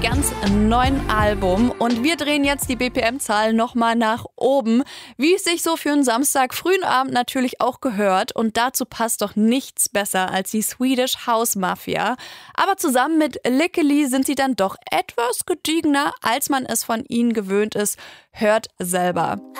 ganz neuen Album und wir drehen jetzt die BPM-Zahl nochmal nach oben, wie es sich so für einen Samstag frühen Abend natürlich auch gehört, und dazu passt doch nichts besser als die Swedish House Mafia. Aber zusammen mit Lickily sind sie dann doch etwas gediegener, als man es von ihnen gewöhnt ist. Hört selber.